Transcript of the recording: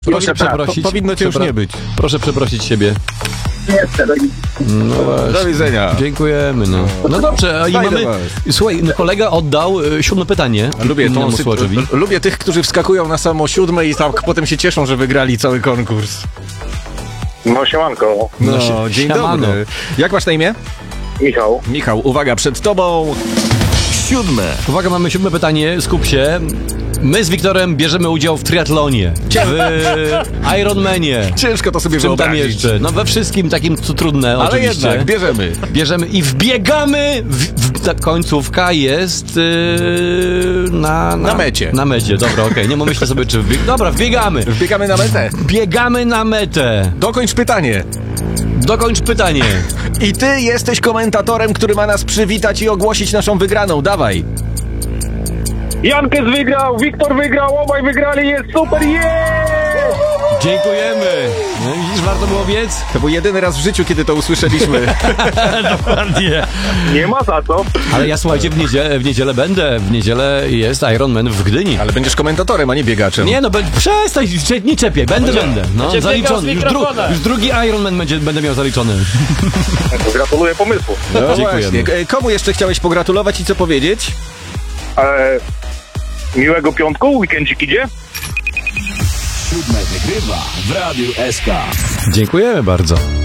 Proszę przeprosić. Powinno cię już nie być. Proszę przeprosić siebie. Nie chcę. No właśnie. Do widzenia. Dziękujemy, no. No dobrze, i mamy... Słuchaj, no kolega oddał 7 pytanie. Lubię tych, którzy wskakują na samo 7 i tak potem się cieszą, że wygrali cały konkurs. No siemanko. No, dzień siamano. dobry. Jak masz na imię? Michał. Michał, uwaga, przed tobą 7. Uwaga, mamy 7 pytanie, skup się. My z Wiktorem bierzemy udział w triatlonie, w Ironmanie. Ciężko to sobie Czym tam wyobrazić. jeszcze? No we wszystkim takim, co trudne, Ale oczywiście. jednak, Bierzemy i wbiegamy, ta końcówka jest na mecie. Na mecie, dobra, okej. Nie myślę sobie, czy dobra, wbiegamy. Wbiegamy na metę. Biegamy na metę. Dokończ pytanie. Dokończ pytanie. I ty jesteś komentatorem, który ma nas przywitać i ogłosić naszą wygraną. Dawaj. Jankes wygrał, Wiktor wygrał, obaj wygrali, jest super, Dziękujemy. No widzisz, warto było biec? To był jedyny raz w życiu, kiedy to usłyszeliśmy. Dokładnie. Nie ma za co. Ale ja, słuchajcie, w niedzielę będę. W niedzielę jest Ironman w Gdyni. Ale będziesz komentatorem, a nie biegaczem. Nie no, przestań, nie czepiaj, będę. No, zaliczony. Już drugi Ironman będę miał zaliczony. Gratuluję pomysłu. No Dziękujemy. właśnie. Komu jeszcze chciałeś pogratulować i co powiedzieć? Miłego piątku, weekendzik idzie. 7 wygrywa w Radiu SK. Dziękujemy bardzo.